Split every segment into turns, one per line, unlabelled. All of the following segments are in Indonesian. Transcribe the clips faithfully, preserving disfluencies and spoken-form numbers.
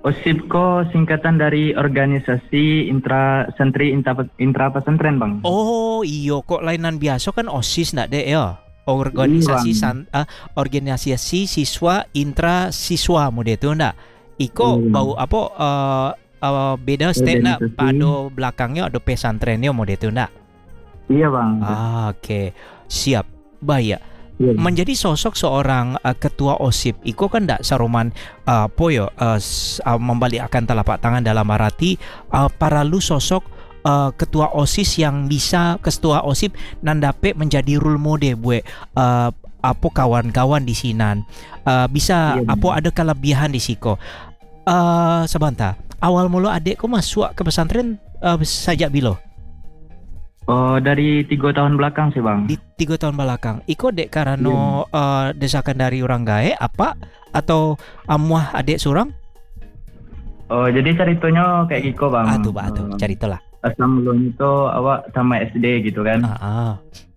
OSIP ko singkatan dari organisasi intra santri intra, intra pesantren bang.
Oh iyo, kok lainan biasa kan OSIS ndak dek ya?
Iya bang.
Organisasi san, ah, organisasi siswa intra siswa mode itu ndak? Iko
Iya,
bau apa eh eh, beda stek nak
organisasi.
pada belakangnya ada pesantrennya mode itu ndak?
Iya bang.
Ah, oke. Siap. Baik.
Iya, bang.
Menjadi sosok seorang uh, ketua OSIP, iko kan ndak saruman uh, poyo uh, s- uh, membalikkan telapak tangan dalam arti uh, para lu sosok uh, ketua OSIS yang bisa ketua OSIP nan dapat menjadi role model buat uh, apa kawan-kawan di sinan. Uh, bisa
Iya, bang.
apa ada kelebihan di siko. Uh, sebentar. Awal mula adekku masuk ke pesantren uh, sejak bilo?
Oh dari tiga tahun belakang sih bang.
Di tiga tahun belakang. Iko dek karena uh, desakan dari orang gae apa atau amuah adik surang?
Oh jadi ceritanya kayak gitu bang.
Ah tuh bah tuh
Eh,
cari itulah.
Asal mulanya itu awak tamat S D gitu kan.
Ah, ah.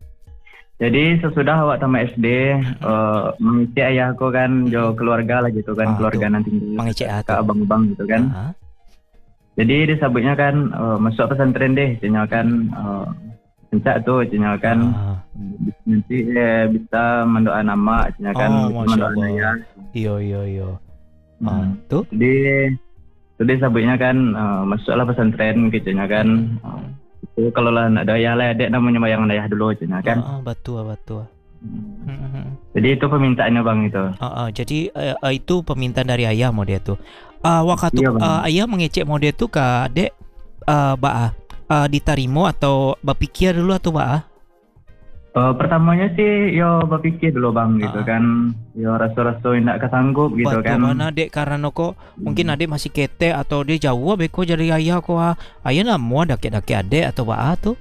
Jadi sesudah awak tamat S D, eh, mengisi ayahku kan jo keluarga lah gitu
Ah,
kan, keluarga
tuh.
nanti
Mengecek ah
ke
tuh.
abang-abang gitu kan.
Ah,
Jadi disebutnya kan eh, masuk pesantren deh, cina kan eh, pencak tuh, cina kan
ah.
nanti eh, bisa mendoa nama, cina kan
Oh,
bisa
Masya
mendoa
Allah.
ayah.
Iyo iyo iyo. Ah,
Hmm.
tuh.
Jadi jadi disebutnya kan eh, masuklah pesantren gitu, cina kan. Eh, itu kalau lah nak ada ayah lah, adek namanya bayangan ayah dulu, cina kan.
Ah, ah, betul betul.
Hmm.
Hmm, hmm, hmm.
Jadi itu permintaannya bang itu.
Ah, ah. Jadi eh, eh, itu permintaan dari ayah mau dia tuh. Ah, waktu
Iya, Bang.
ah, ayah mengecek mau dia tuh ke adek ah, ba ah, diterima atau berpikir dulu atau ba?
Eh, pertamanya sih yo berpikir dulu bang gitu
Ah.
kan, yo rasa-rasa tidak kesanggup gitu
Betul
kan.
mana dek karena kok mungkin adek masih kete atau dia jauh beko dari ayah kok ah. Ayah nak mau dake-dake adek atau ba tuh?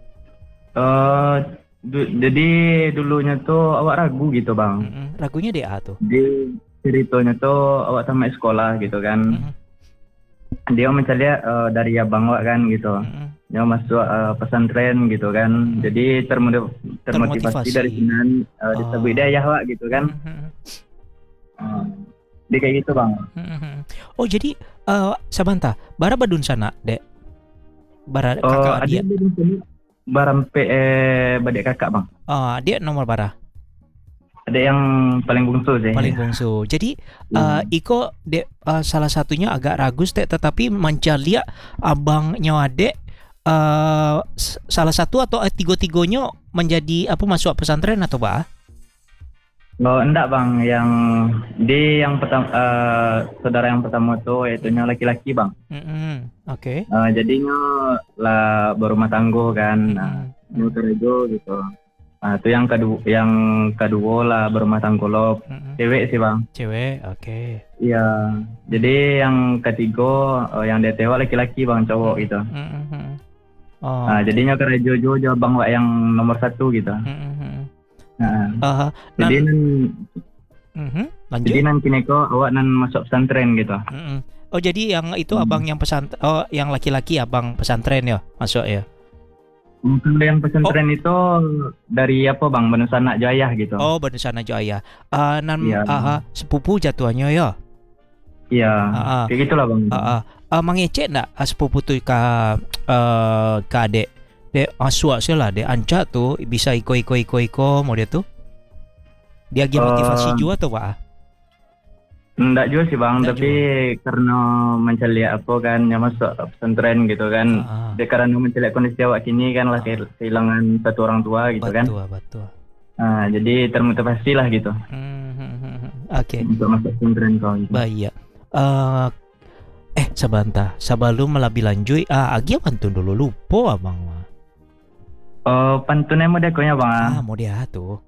Eh, du- jadi dulunya tuh awak ragu gitu bang.
Mm-mm. Ragunya dek ah tuh.
Di ceritanya tuh awak tamat sekolah gitu kan.
Mm-mm.
Dia mencari eh, dari abang awak kan gitu.
Mm-mm.
Dia masuk eh, pesantren gitu kan. Jadi termotiv- termotivasi
Termotivasi.
dari sini uh, disebut
Oh.
dia ayah awak gitu kan.
Mm-mm.
Eh, Dia kayak gitu bang.
Mm-mm. Oh jadi eh sebentar, bara badun sana dek. Bara
Oh
kakak
ada
dia.
di sini barampe eh badek kakak bang.
Ah, dia nomor bara
Ada yang paling bungsu sih.
paling bungsu. Jadi eh iko dek eh, salah satunya agak ragu dek tetapi mencari abangnya adek eh s- salah satu atau eh, tiga-tiganya menjadi apa masuk pesantren atau ba?
Oh enggak bang, yang di yang pertama saudara yang pertama tuh yaitu yang laki-laki bang.
Mm-mm. Oke.
Eh, jadinya lah berumah tangga kan, nah,
Mm-mm.
mau kerja gitu. Nah itu yang kedua, yang kedua lah berumah tangga lo
Mm-mm.
cewek sih bang.
Cewek, oke.
Iya. Jadi yang ketiga eh, yang dia tewak laki-laki bang cowok gitu.
Mm-mm. Oh.
Nah jadinya kerja jo bang Wak yang nomor satu gitu.
Mm-mm.
Nah,
Ah,
jadi nan,
mhm. Lanjut.
jadi nan kini kok awak nan masuk pesantren gitu.
Mm-mm. Oh jadi yang itu
Hmm.
abang yang pesantren, oh yang laki-laki abang pesantren ya masuk ya.
Kalau yang pesantren itu dari apa bang? Banu Sanak Jaya gitu.
Oh Badusana Jaya. Ah nan
Iya.
ah, ah, sepupu jatuhnya ya.
Iya.
Ah, ah.
Kayak gitulah bang.
Ah, ah. Ah, mengecek ndak ah, sepupu tu ke eh ke adek. Dek asua sih lah dek anca tuh bisa iko iko iko iko mau dia tuh. Dia lagi
Eh,
motivasi juga tuh pak.
Enggak juga sih bang,
Enggak
tapi karena mencari apa kan yang masuk pesantren gitu kan.
Ah, ah.
Dia karena mencari kondisi awak kini kan lah kehi- kehilangan satu orang tua gitu kan.
Betul betul.
Nah, jadi termotivasi lah gitu
Hmm, hmm, hmm, hmm. Oke.
untuk masuk pesantren kau gitu.
Baik. Eh eh sebentar, sebelum lebih lanjut, ah agi pantun dulu lupa abang mah.
Oh, pantunnya mau dekonya bang.
Ah mau dia tuh.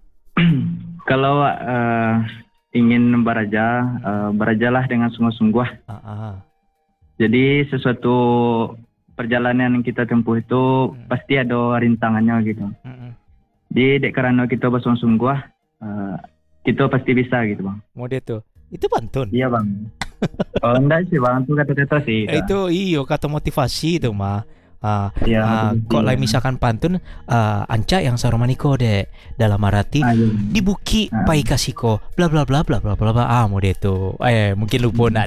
Kalau eh, ingin beraja, eh, berajalah dengan sungguh-sungguh.
Ah, ah.
Jadi sesuatu perjalanan yang kita tempuh itu
Hmm.
pasti ada rintangannya gitu.
Mm-mm.
Jadi dek karena kita bersungguh-sungguh, eh, kita pasti bisa gitu bang.
Mau dia tuh. Itu pantun.
Iya bang. Oh enggak sih bang, itu kata-kata sih.
Eh, itu iyo kata motivasi itu mah. Ah,
Iya.
ah,
betul.
kok lain misalkan pantun ah, anca yang saromaniko dek dalam arti
Ah, iya.
dibuki
Ah.
pai kasiko bla bla bla bla bla bla bla ah mau dia tuh eh mungkin lupa nak